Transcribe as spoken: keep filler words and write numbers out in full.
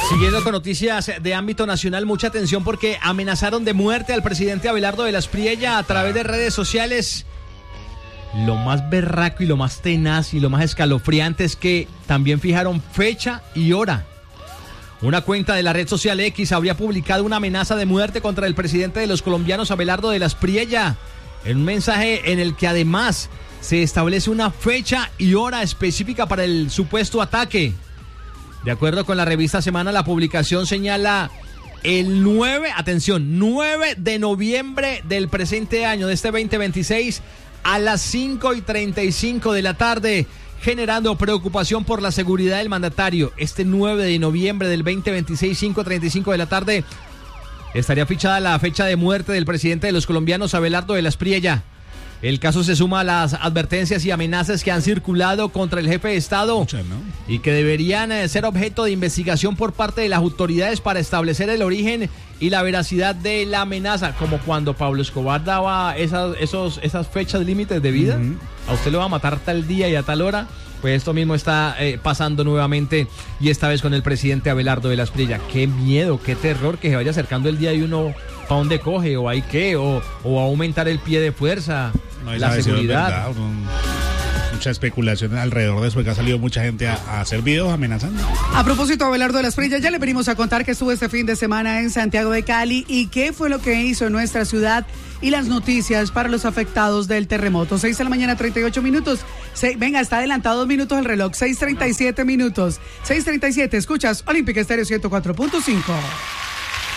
Siguiendo con noticias de ámbito nacional, mucha atención porque amenazaron de muerte al presidente Abelardo de la Espriella a través de redes sociales. Lo más berraco y lo más tenaz y lo más escalofriante es que también fijaron fecha y hora. Una cuenta de la red social X habría publicado una amenaza de muerte contra el presidente de los colombianos, Abelardo de la Espriella, en un mensaje en el que además se establece una fecha y hora específica para el supuesto ataque. De acuerdo con la revista Semana, la publicación señala el nueve, atención, nueve de noviembre del presente año, de este veinte veintiséis, a las cinco y treinta y cinco de la tarde, generando preocupación por la seguridad del mandatario. Este nueve de noviembre del veinte veintiséis, cinco y treinta y cinco de la tarde, estaría fichada la fecha de muerte del presidente de los colombianos, Abelardo de la Espriella. El caso se suma a las advertencias y amenazas que han circulado contra el jefe de Estado, Muchas, ¿no? y que deberían ser objeto de investigación por parte de las autoridades para establecer el origen y la veracidad de la amenaza, como cuando Pablo Escobar daba esas, esos, esas fechas límites de vida. Uh-huh. A usted lo va a matar tal día y a tal hora. Pues esto mismo está eh, pasando nuevamente, y esta vez con el presidente Abelardo de la Espriella. Qué miedo, qué terror que se vaya acercando el día y uno para dónde coge, o ahí qué, o, o a aumentar el pie de fuerza, no, la seguridad. Si mucha especulación alrededor de eso, que ha salido mucha gente a, a hacer videos amenazando. A propósito, Abelardo de la Espriella, ya le venimos a contar que estuvo este fin de semana en Santiago de Cali y qué fue lo que hizo en nuestra ciudad y las noticias para los afectados del terremoto. seis de la mañana, treinta y ocho minutos. Se, venga, está adelantado dos minutos el reloj. seis treinta y siete minutos. seis treinta y siete, escuchas Olímpica Estéreo ciento cuatro punto cinco.